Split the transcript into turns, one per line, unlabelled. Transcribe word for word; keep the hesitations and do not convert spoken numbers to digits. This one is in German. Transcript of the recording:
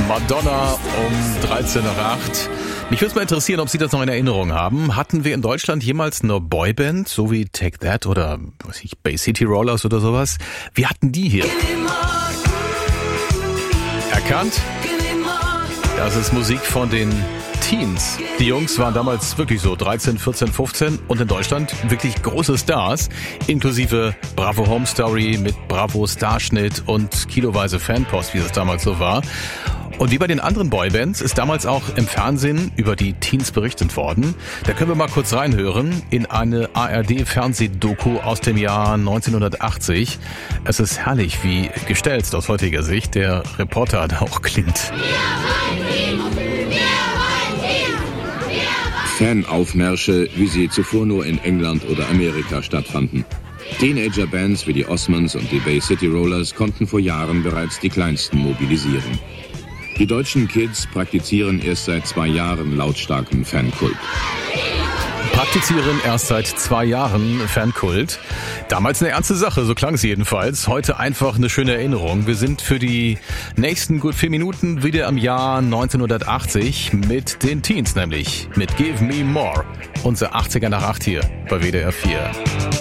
Madonna um dreizehn nach acht. Mich würde es mal interessieren, ob Sie das noch in Erinnerung haben. Hatten wir in Deutschland jemals eine Boyband, so wie Take That oder was ich, Bay City Rollers oder sowas? Wie hatten die hier? Erkannt? Das ist Musik von den Teens. Die Jungs waren damals wirklich so dreizehn, vierzehn, fünfzehn und in Deutschland wirklich große Stars, inklusive Bravo Home Story mit Bravo Starschnitt und kiloweise Fanpost, wie es damals so war. Und wie bei den anderen Boybands ist damals auch im Fernsehen über die Teens berichtet worden. Da können wir mal kurz reinhören in eine A R D-Fernsehdoku aus dem Jahr neunzehnhundertachtzig. Es ist herrlich, wie gestellt aus heutiger Sicht der Reporter da auch klingt.
Fanaufmärsche, wie sie zuvor nur in England oder Amerika stattfanden. Teenager-Bands wie die Osmonds und die Bay City Rollers konnten vor Jahren bereits die Kleinsten mobilisieren. Die deutschen Kids praktizieren erst seit zwei Jahren lautstarken Fankult.
Praktizieren erst seit zwei Jahren Fankult. Damals eine ernste Sache, so klang es jedenfalls. Heute einfach eine schöne Erinnerung. Wir sind für die nächsten gut vier Minuten wieder im Jahr neunzehnhundertachtzig mit den Teens nämlich. Mit Give Me More. Unser achtziger nach acht hier bei W D R vier.